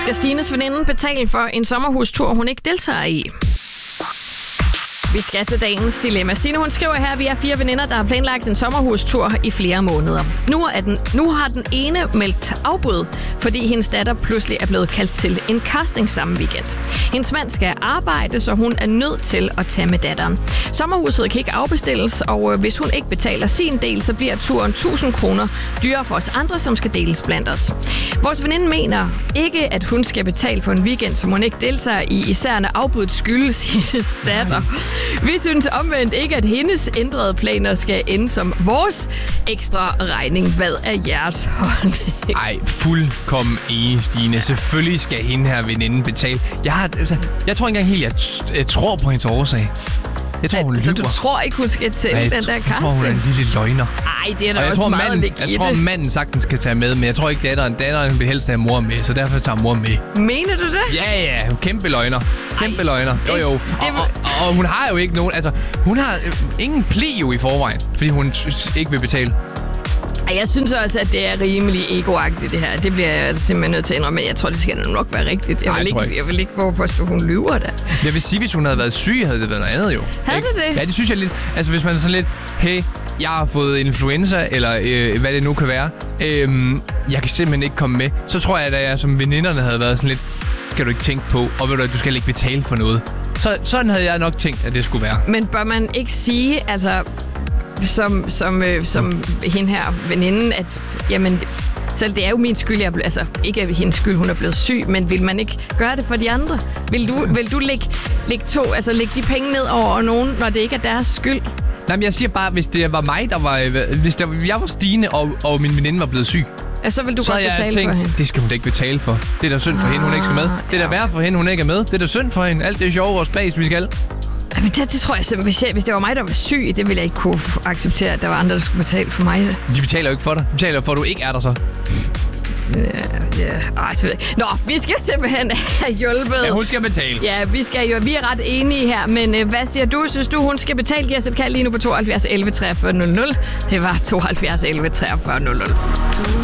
skal Stines veninde betale for en sommerhustur, hun ikke deltager i. Vi skal til dagens dilemma. Stine, hun skriver her, at vi er 4 veninder, der har planlagt en sommerhustur i flere måneder. Nu har den ene meldt afbud, fordi hendes datter pludselig er blevet kaldt til en casting samme weekend. Hendes mand skal arbejde, så hun er nødt til at tage med datteren. Sommerhuset kan ikke afbestilles, og hvis hun ikke betaler sin del, så bliver turen 1000 kroner dyrere for os andre, som skal deles blandt os. Vores veninde mener ikke, at hun skal betale for en weekend, som hun ikke deltager i, især når afbuddet skyldes hendes datter. Vi synes omvendt ikke, at hendes ændrede planer skal ende som vores ekstra regning. Hvad er jeres holdning? Ej, fuldkommen enig, Stine. Selvfølgelig skal hende her veninde betale. Jeg tror ikke engang helt, jeg tror på hendes årsag. Jeg tror, hun lyver. Så du tror ikke, hun skal til den der casting? Jeg tror, hun er en lille løgner. Ej, det er da også meget legit. Jeg tror, manden sagtens skal tage med, men jeg tror ikke, datteren vil helst have mor med, så derfor tager mor med. Mener du det? Ja, kæmpe løgner. Kæmpe løgner. Jo. Og hun har jo ikke nogen, altså, hun har ingen pli jo i forvejen, fordi hun ikke vil betale. Jeg synes også, at det er rimelig egoagtigt, det her. Det bliver jeg simpelthen nødt til at indrømme, men jeg tror, det skal nok være rigtigt. Jeg vil ikke våge på, at hun lyver da. Jeg vil sige, hvis hun havde været syg, havde det været noget andet jo. Havde det? Ja, det synes jeg lidt. Altså, hvis man er sådan lidt, hey, jeg har fået influenza, eller hvad det nu kan være. Jeg kan simpelthen ikke komme med. Så tror jeg, at jeg som veninderne havde været sådan lidt, kan du ikke tænke på, og ved du skal ikke betale for noget. Sådan havde jeg nok tænkt, at det skulle være. Men bør man ikke sige, altså... Som hende her veninden, at jamen, selv det er jo min skyld, altså ikke af hendes skyld, hun er blevet syg, men vil man ikke gøre det for de andre? Vil du lægge de penge ned over nogen, når det ikke er deres skyld? Nej, men jeg siger bare, hvis det var mig, jeg var Stine, og min veninde var blevet syg, så vil du så godt betale jeg tænkt, for hende. Det skal hun da ikke betale for. Det er da synd for hende, hun ikke skal med. Det er da værd for hende, hun ikke er med. Det er da synd for hende. Alt det sjove og spas, vi skal. Men det tror jeg simpelthen, hvis det var mig, der var syg, det ville jeg ikke kunne acceptere, at der var andre, der skulle betale for mig. De betaler jo ikke for dig. De betaler for, at du ikke er der så. Nå, vi skal simpelthen have hjulpet. Ja, hun skal betale. Ja, vi er ret enige her, men hvad siger du? Synes du, hun skal betale? Giv os et kald lige nu på 72 11 43 00. Det var 72 11 43 00.